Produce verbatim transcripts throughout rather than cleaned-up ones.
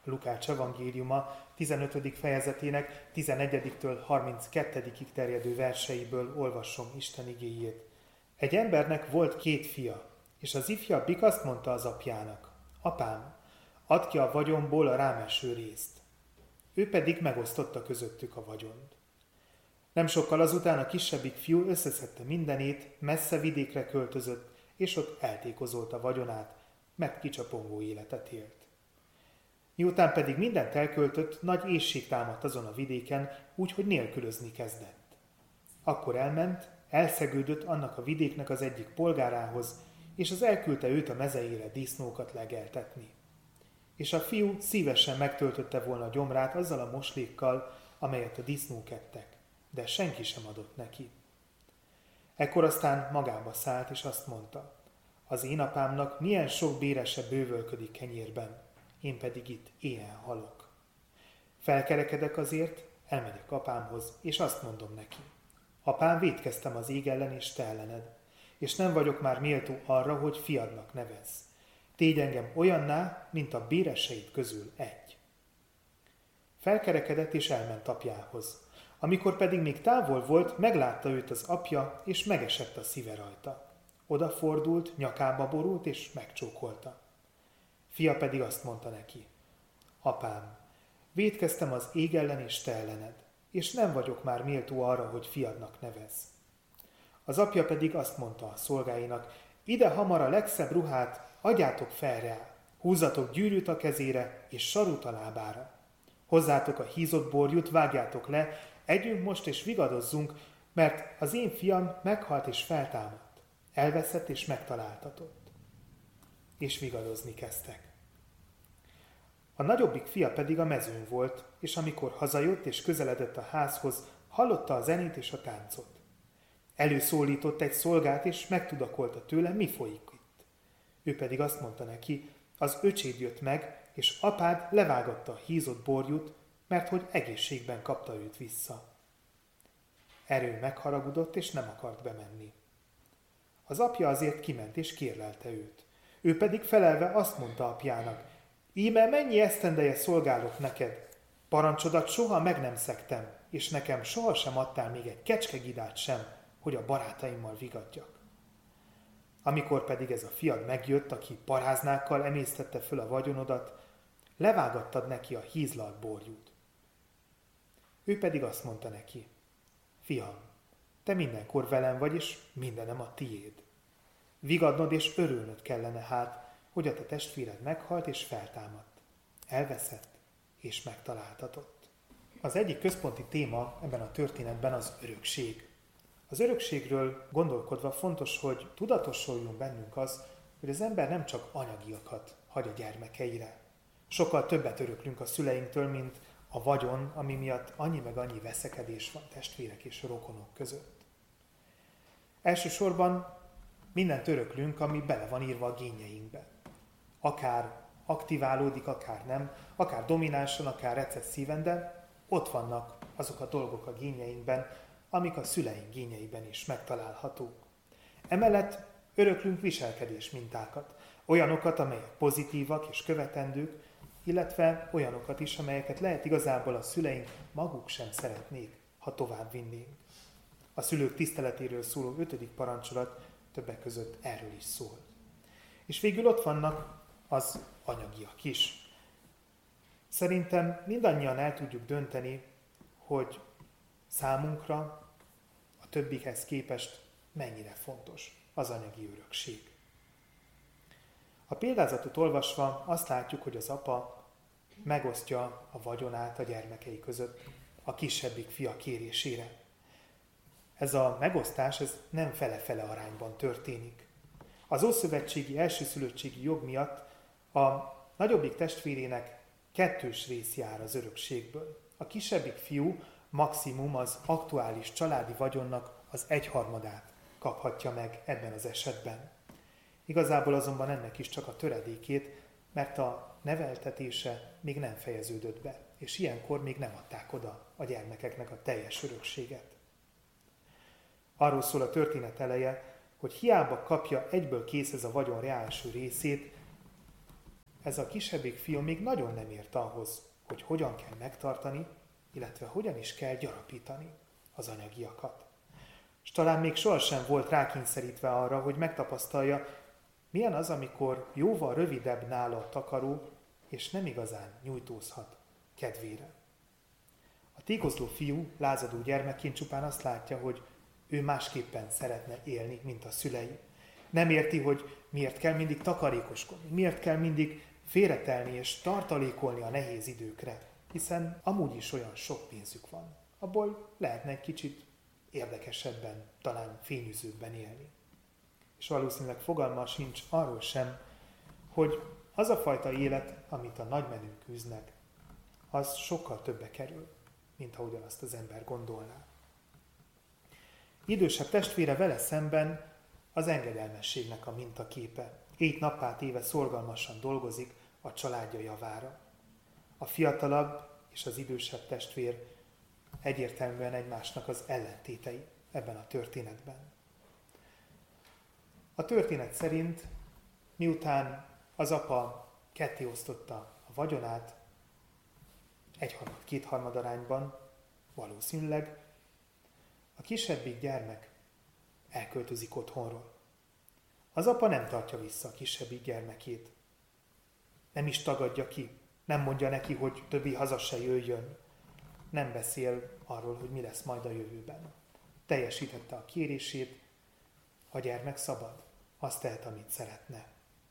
Lukács evangéliuma tizenötödik fejezetének tizenegyediktől harminckettőig terjedő verseiből olvasom Isten igéjét. Egy embernek volt két fia, és az ifjabbik azt mondta az apjának: Apám, add ki a vagyomból a rám eső részt. Ő pedig megosztotta közöttük a vagyont. Nem sokkal azután a kisebbik fiú összeszedte mindenét, messze vidékre költözött, és ott eltékozolt a vagyonát, mert kicsapongó életet élt. Miután pedig mindent elköltött, nagy éhség támadt azon a vidéken, úgyhogy nélkülözni kezdett. Akkor elment, elszegődött annak a vidéknek az egyik polgárához, és az elküldte őt a mezeire disznókat legeltetni. És a fiú szívesen megtöltötte volna a gyomrát azzal a moslékkal, amelyet a disznók ettek, de senki sem adott neki. Ekkor aztán magába szállt, és azt mondta: az én apámnak milyen sok bérese bővölködik kenyérben, én pedig itt éhen halok. Felkerekedek azért, elmegyek apámhoz, és azt mondom neki: Apám, vétkeztem az ég ellen és te ellened, és nem vagyok már méltó arra, hogy fiadnak nevezz. Tégy engem olyanná, mint a béreseid közül egy. Felkerekedett és elment apjához. Amikor pedig még távol volt, meglátta őt az apja, és megesett a szíve rajta. Odafordult, nyakába borult, és megcsókolta. Fia pedig azt mondta neki: Apám, vétkeztem az ég ellen és te ellened, és nem vagyok már méltó arra, hogy fiadnak nevezz. Az apja pedig azt mondta a szolgáinak: ide hamar a legszebb ruhát, adjátok fel rá, húzzatok gyűrűt a kezére, és sarut a lábára. Hozzátok a hízott borjút, vágjátok le, együnk most és vigadozzunk, mert az én fiam meghalt és feltámadt, elveszett és megtaláltatott. És vigadozni kezdtek. A nagyobbik fia pedig a mezőn volt, és amikor hazajött és közeledett a házhoz, hallotta a zenét és a táncot. Előszólított egy szolgát, és megtudakolta tőle, mi folyik itt. Ő pedig azt mondta neki: az öcséd jött meg, és apád levágatta a hízott borjút, mert hogy egészségben kapta őt vissza. Erről megharagudott, és nem akart bemenni. Az apja azért kiment, és kérlelte őt. Ő pedig felelve azt mondta apjának: íme mennyi esztendeje szolgálok neked, parancsodat soha meg nem szegtem, és nekem sohasem adtál még egy kecskegidát sem, hogy a barátaimmal vigadjak. Amikor pedig ez a fiad megjött, aki paráznákkal emésztette föl a vagyonodat, levágattad neki a hízlalt borjút. Ő pedig azt mondta neki: fiam, te mindenkor velem vagy, és mindenem a tiéd. Vigadnod és örülnöd kellene hát, hogy a te testvéred meghalt és feltámadt, elveszett és megtaláltatott. Az egyik központi téma ebben a történetben az örökség. Az örökségről gondolkodva fontos, hogy tudatosuljon bennünk az, hogy az ember nem csak anyagiakat hagy a gyermekeire. Sokkal többet öröklünk a szüleinktől, mint a vagyon, ami miatt annyi meg annyi veszekedés van testvérek és rokonok között. Elsősorban mindent öröklünk, ami bele van írva a génjeinkbe. Akár aktiválódik, akár nem, akár dominánsan, akár recesszíven, de ott vannak azok a dolgok a génjeinkben, amik a szüleink génjeiben is megtalálhatók. Emellett öröklünk viselkedés mintákat, olyanokat, amelyek pozitívak és követendők, illetve olyanokat is, amelyeket lehet igazából a szüleink maguk sem szeretnék, ha tovább vinnénk. A szülők tiszteletéről szóló ötödik parancsolat többek között erről is szól. És végül ott vannak az anyagiak is. Szerintem mindannyian el tudjuk dönteni, hogy számunkra a többikhez képest mennyire fontos az anyagi örökség. A példázatot olvasva azt látjuk, hogy az apa megosztja a vagyonát a gyermekei között a kisebbik fia kérésére. Ez a megosztás ez nem fele-fele arányban történik. Az ószövetségi elsőszülöttségi jog miatt a nagyobbik testvérének kettős rész jár az örökségből. A kisebbik fiú maximum az aktuális családi vagyonnak az egyharmadát kaphatja meg ebben az esetben. Igazából azonban ennek is csak a töredékét, mert a neveltetése még nem fejeződött be, és ilyenkor még nem adták oda a gyermekeknek a teljes örökséget. Arról szól a történet eleje, hogy hiába kapja egyből kész ez a vagyon reálisú részét, ez a kisebbik fiú még nagyon nem ért ahhoz, hogy hogyan kell megtartani, illetve hogyan is kell gyarapítani az anyagiakat. És talán még sohasem volt rákényszerítve arra, hogy megtapasztalja, milyen az, amikor jóval rövidebb nála a takaró, és nem igazán nyújtózhat kedvére. A tékozló fiú lázadó gyermekként csupán azt látja, hogy ő másképpen szeretne élni, mint a szülei. Nem érti, hogy miért kell mindig takarékoskodni, miért kell mindig félretelni és tartalékolni a nehéz időkre, hiszen amúgy is olyan sok pénzük van. Abból lehetne egy kicsit érdekesebben, talán fényűzőbben élni. És valószínűleg fogalma sincs arról sem, hogy az a fajta élet, amit a nagymenők űznek, az sokkal többe kerül, mint ahogyan azt az ember gondolná. Idősebb testvére vele szemben az engedelmességnek a mintaképe. Éjt nappát éve szorgalmasan dolgozik a családja javára. A fiatalabb és az idősebb testvér egyértelműen egymásnak az ellentétei ebben a történetben. A történet szerint, miután az apa ketté osztotta a vagyonát, egyharmad, kétharmad arányban, valószínűleg a kisebbik gyermek elköltözik otthonról. Az apa nem tartja vissza a kisebbik gyermekét. Nem is tagadja ki, nem mondja neki, hogy többi haza se jöjjön. Nem beszél arról, hogy mi lesz majd a jövőben. Teljesítette a kérését, a gyermek szabad, azt tehet, amit szeretne.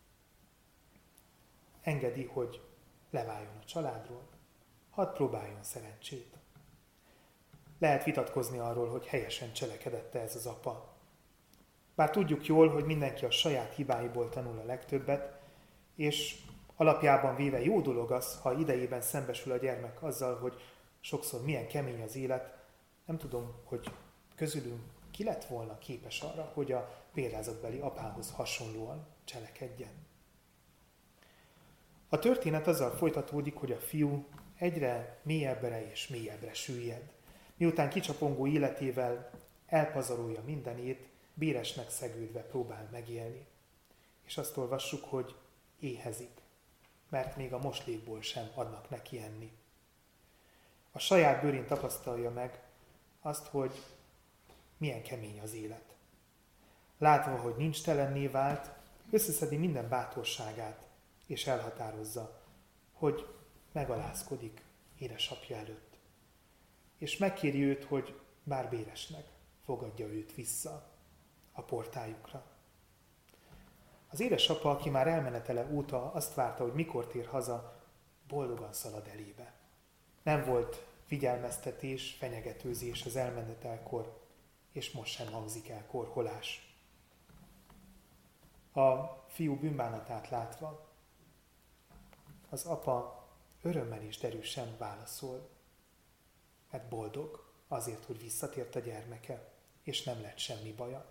Engedi, hogy leváljon a családról, hadd próbáljon szerencsét. Lehet vitatkozni arról, hogy helyesen cselekedette ez az apa. Bár tudjuk jól, hogy mindenki a saját hibáiból tanul a legtöbbet, és alapjában véve jó dolog az, ha idejében szembesül a gyermek azzal, hogy sokszor milyen kemény az élet, nem tudom, hogy közülünk ki lett volna képes arra, hogy a példázatbeli apához hasonlóan cselekedjen. A történet azzal folytatódik, hogy a fiú egyre mélyebbre és mélyebbre süllyed. Miután kicsapongó életével elpazarolja mindenét, béresnek szegődve próbál megélni. És azt olvassuk, hogy éhezik, mert még a moslékból sem adnak neki enni. A saját bőrén tapasztalja meg azt, hogy milyen kemény az élet. Látva, hogy nincs telenné vált, összeszedi minden bátorságát, és elhatározza, hogy megalázkodik édesapja előtt. És megkéri őt, hogy bár béresnek fogadja őt vissza a portájukra. Az édesapa, aki már elmenetele óta azt várta, hogy mikor tér haza, boldogan szalad elébe. Nem volt figyelmeztetés, fenyegetőzés az elmenetelkor, és most sem hangzik el korholás. A fiú bűnbánatát látva, az apa örömmel és derűsen válaszol, mert boldog azért, hogy visszatért a gyermeke, és nem lett semmi baja.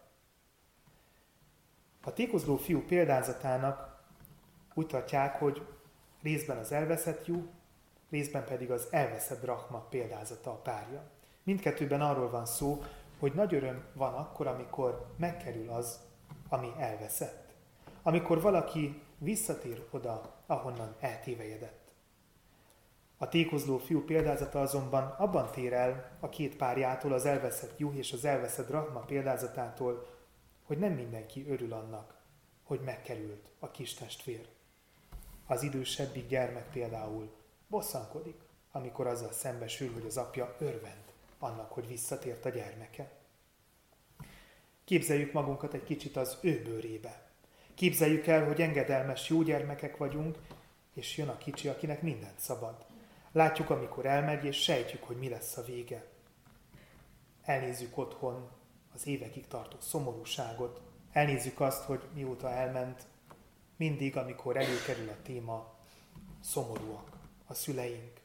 A tékozló fiú példázatának úgy tartják, hogy részben az elveszett juh, részben pedig az elveszett drachma példázata a párja. Mindkettőben arról van szó, hogy nagy öröm van akkor, amikor megkerül az, ami elveszett. Amikor valaki visszatér oda, ahonnan eltévejedett. A tékozló fiú példázata azonban abban tér el a két párjától, az elveszett juh és az elveszett drachma példázatától, hogy nem mindenki örül annak, hogy megkerült a kis testvér. Az idősebbik gyermek például bosszankodik, amikor azzal szembesül, hogy az apja örvend annak, hogy visszatért a gyermeke. Képzeljük magunkat egy kicsit az ő bőrébe. Képzeljük el, hogy engedelmes jó gyermekek vagyunk, és jön a kicsi, akinek mindent szabad. Látjuk, amikor elmegy, és sejtjük, hogy mi lesz a vége. Elnézzük otthon az évekig tartó szomorúságot. Elnézzük azt, hogy mióta elment, mindig, amikor előkerül a téma, szomorúak a szüleink.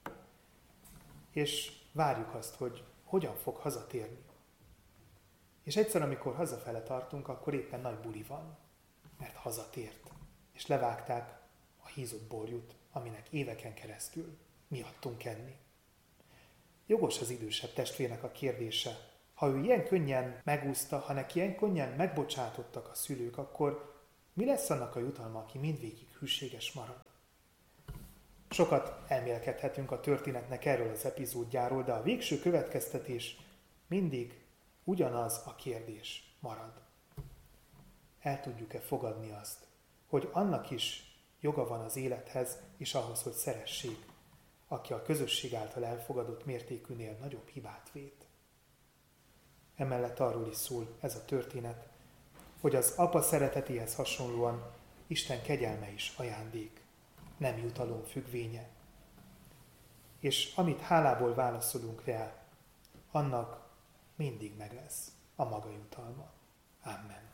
És várjuk azt, hogy hogyan fog hazatérni. És egyszer, amikor hazafele tartunk, akkor éppen nagy buli van, mert hazatért. És levágták a hízott borjút, aminek éveken keresztül miattunk enni. Jogos az idősebb testvérnek a kérdése. Ha ő ilyen könnyen megúszta, ha neki ilyen könnyen megbocsátottak a szülők, akkor mi lesz annak a jutalma, aki mindvégig hűséges marad? Sokat elmélkedhetünk a történetnek erről az epizódjáról, de a végső következtetés mindig ugyanaz a kérdés marad. El tudjuk-e fogadni azt, hogy annak is joga van az élethez, és ahhoz, hogy szeressék, aki a közösség által elfogadott mértékűnél nagyobb hibát vét. Emellett arról is szól ez a történet, hogy az apa szeretetéhez hasonlóan Isten kegyelme is ajándék, nem jutalom függvénye. És amit hálából válaszolunk rá, annak mindig meg lesz a maga jutalma. Amen.